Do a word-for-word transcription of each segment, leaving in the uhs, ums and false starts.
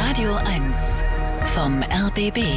Radio eins vom R B B.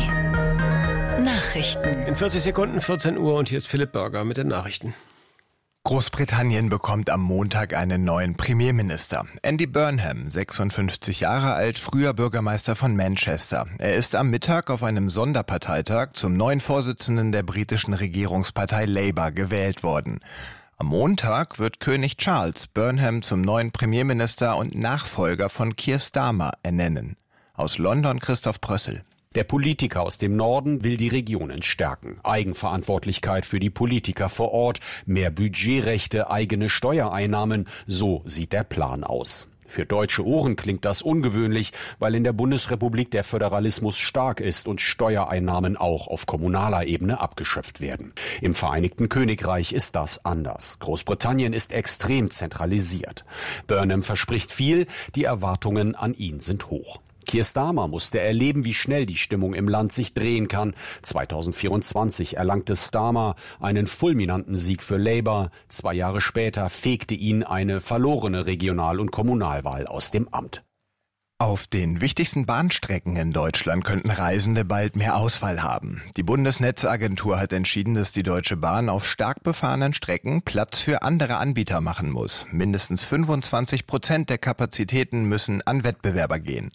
Nachrichten. In vierzig Sekunden, vierzehn Uhr, und hier ist Philipp Burger mit den Nachrichten. Großbritannien bekommt am Montag einen neuen Premierminister. Andy Burnham, sechsundfünfzig Jahre alt, früher Bürgermeister von Manchester. Er ist am Mittag auf einem Sonderparteitag zum neuen Vorsitzenden der britischen Regierungspartei Labour gewählt worden. Am Montag wird König Charles Burnham zum neuen Premierminister und Nachfolger von Keir Starmer ernennen. Aus London Christoph Prössel. Der Politiker aus dem Norden will die Regionen stärken. Eigenverantwortlichkeit für die Politiker vor Ort, mehr Budgetrechte, eigene Steuereinnahmen, so sieht der Plan aus. Für deutsche Ohren klingt das ungewöhnlich, weil in der Bundesrepublik der Föderalismus stark ist und Steuereinnahmen auch auf kommunaler Ebene abgeschöpft werden. Im Vereinigten Königreich ist das anders. Großbritannien ist extrem zentralisiert. Burnham verspricht viel, die Erwartungen an ihn sind hoch. Keir Starmer musste erleben, wie schnell die Stimmung im Land sich drehen kann. zweitausendvierundzwanzig erlangte Starmer einen fulminanten Sieg für Labour. Zwei Jahre später fegte ihn eine verlorene Regional- und Kommunalwahl aus dem Amt. Auf den wichtigsten Bahnstrecken in Deutschland könnten Reisende bald mehr Ausfall haben. Die Bundesnetzagentur hat entschieden, dass die Deutsche Bahn auf stark befahrenen Strecken Platz für andere Anbieter machen muss. Mindestens fünfundzwanzig Prozent der Kapazitäten müssen an Wettbewerber gehen.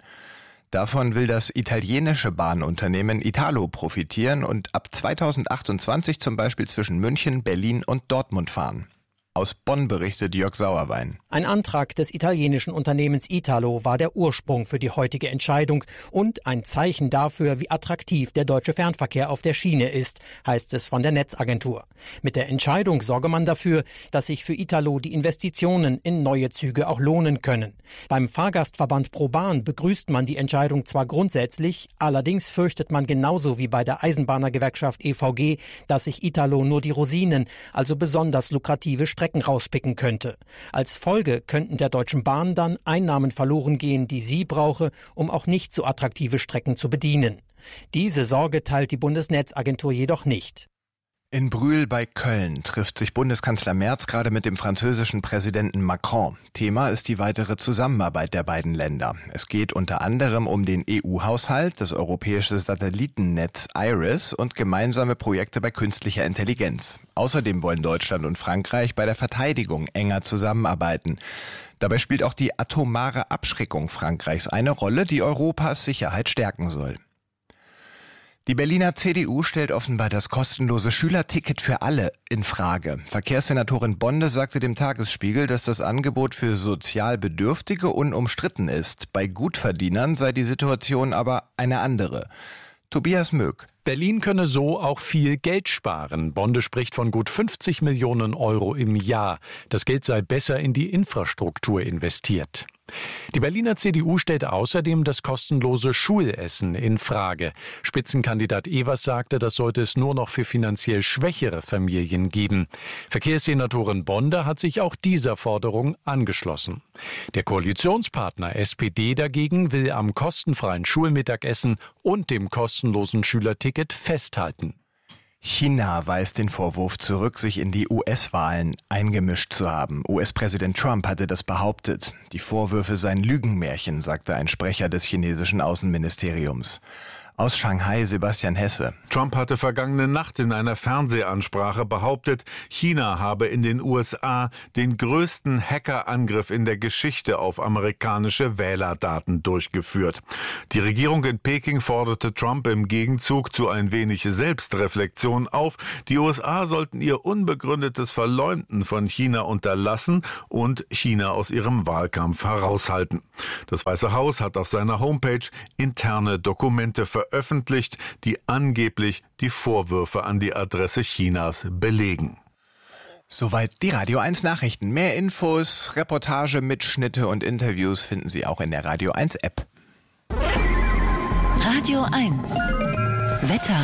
Davon will das italienische Bahnunternehmen Italo profitieren und ab zweitausendachtundzwanzig zum Beispiel zwischen München, Berlin und Dortmund fahren. Aus Bonn berichtet Jörg Sauerwein. Ein Antrag des italienischen Unternehmens Italo war der Ursprung für die heutige Entscheidung und ein Zeichen dafür, wie attraktiv der deutsche Fernverkehr auf der Schiene ist, heißt es von der Netzagentur. Mit der Entscheidung sorge man dafür, dass sich für Italo die Investitionen in neue Züge auch lohnen können. Beim Fahrgastverband ProBahn begrüßt man die Entscheidung zwar grundsätzlich, allerdings fürchtet man genauso wie bei der Eisenbahnergewerkschaft E V G, dass sich Italo nur die Rosinen, also besonders lukrative Strecken rauspicken könnte. Als Folge könnten der Deutschen Bahn dann Einnahmen verloren gehen, die sie brauche, um auch nicht so attraktive Strecken zu bedienen. Diese Sorge teilt die Bundesnetzagentur jedoch nicht. In Brühl bei Köln trifft sich Bundeskanzler Merz gerade mit dem französischen Präsidenten Macron. Thema ist die weitere Zusammenarbeit der beiden Länder. Es geht unter anderem um den E U-Haushalt, das europäische Satellitennetz IRIS und gemeinsame Projekte bei künstlicher Intelligenz. Außerdem wollen Deutschland und Frankreich bei der Verteidigung enger zusammenarbeiten. Dabei spielt auch die atomare Abschreckung Frankreichs eine Rolle, die Europas Sicherheit stärken soll. Die Berliner C D U stellt offenbar das kostenlose Schülerticket für alle in Frage. Verkehrssenatorin Bonde sagte dem Tagesspiegel, dass das Angebot für sozial Bedürftige unumstritten ist. Bei Gutverdienern sei die Situation aber eine andere. Tobias Möck. Berlin könne so auch viel Geld sparen. Bonde spricht von gut fünfzig Millionen Euro im Jahr. Das Geld sei besser in die Infrastruktur investiert. Die Berliner C D U stellt außerdem das kostenlose Schulessen in Frage. Spitzenkandidat Evers sagte, das sollte es nur noch für finanziell schwächere Familien geben. Verkehrssenatorin Bonde hat sich auch dieser Forderung angeschlossen. Der Koalitionspartner S P D dagegen will am kostenfreien Schulmittagessen und dem kostenlosen Schülerticket festhalten. China weist den Vorwurf zurück, sich in die U S-Wahlen eingemischt zu haben. U S-Präsident Trump hatte das behauptet. Die Vorwürfe seien Lügenmärchen, sagte ein Sprecher des chinesischen Außenministeriums. Aus Shanghai Sebastian Hesse. Trump hatte vergangene Nacht in einer Fernsehansprache behauptet, China habe in den U S A den größten Hackerangriff in der Geschichte auf amerikanische Wählerdaten durchgeführt. Die Regierung in Peking forderte Trump im Gegenzug zu ein wenig Selbstreflexion auf. Die U S A sollten ihr unbegründetes Verleumden von China unterlassen und China aus ihrem Wahlkampf heraushalten. Das Weiße Haus hat auf seiner Homepage interne Dokumente veröffentlicht. veröffentlicht, die angeblich die Vorwürfe an die Adresse Chinas belegen. Soweit die Radio eins Nachrichten. Mehr Infos, Reportage, Mitschnitte und Interviews finden Sie auch in der Radio eins App. Radio eins Wetter.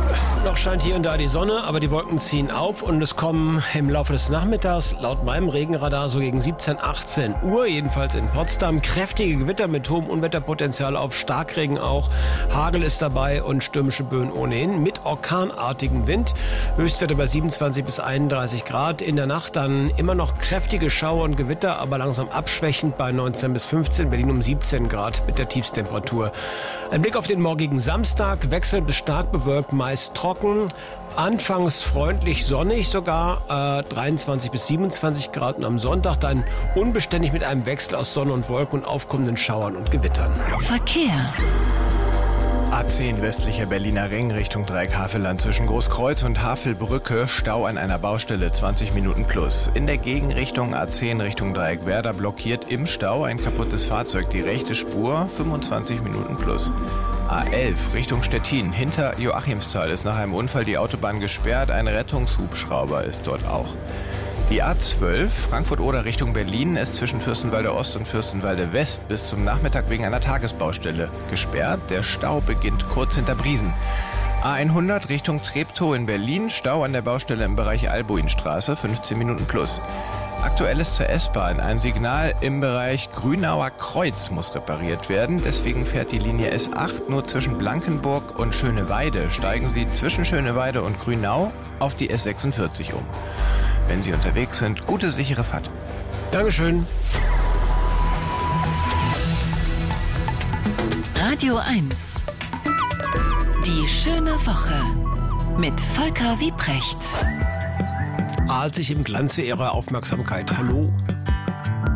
Noch scheint hier und da die Sonne, aber die Wolken ziehen auf und es kommen im Laufe des Nachmittags laut meinem Regenradar so gegen siebzehn, achtzehn Uhr, jedenfalls in Potsdam, kräftige Gewitter mit hohem Unwetterpotenzial auf, Starkregen auch, Hagel ist dabei und stürmische Böen ohnehin mit orkanartigem Wind. Höchstwerte bei siebenundzwanzig bis einunddreißig Grad. In der Nacht dann immer noch kräftige Schauer und Gewitter, aber langsam abschwächend bei neunzehn bis fünfzehn, Berlin um siebzehn Grad mit der Tiefstemperatur. Ein Blick auf den morgigen Samstag, wechselnd bis stark bewölkt, meist trocken. Anfangs freundlich sonnig sogar, äh, dreiundzwanzig bis siebenundzwanzig Grad und am Sonntag dann unbeständig mit einem Wechsel aus Sonne und Wolken und aufkommenden Schauern und Gewittern. Verkehr. A zehn westlicher Berliner Ring Richtung Dreieck-Havelland zwischen Großkreuz und Havelbrücke, Stau an einer Baustelle zwanzig Minuten plus. In der Gegenrichtung A zehn Richtung Dreieck-Werder blockiert im Stau ein kaputtes Fahrzeug, die rechte Spur fünfundzwanzig Minuten plus. A elf Richtung Stettin, hinter Joachimsthal ist nach einem Unfall die Autobahn gesperrt, ein Rettungshubschrauber ist dort auch. Die A zwölf Frankfurt-Oder Richtung Berlin ist zwischen Fürstenwalde Ost und Fürstenwalde West bis zum Nachmittag wegen einer Tagesbaustelle gesperrt. Der Stau beginnt kurz hinter Briesen. A hundert Richtung Treptow in Berlin, Stau an der Baustelle im Bereich Albuinstraße, fünfzehn Minuten plus. Aktuelles zur S-Bahn. Ein Signal im Bereich Grünauer Kreuz muss repariert werden. Deswegen fährt die Linie S acht nur zwischen Blankenburg und Schöneweide. Steigen Sie zwischen Schöneweide und Grünau auf die S sechsundvierzig um. Wenn Sie unterwegs sind, gute, sichere Fahrt. Dankeschön. Radio eins. Die schöne Woche mit Volker Wiprecht. Als ich im Glanze Ihrer Aufmerksamkeit. Hallo.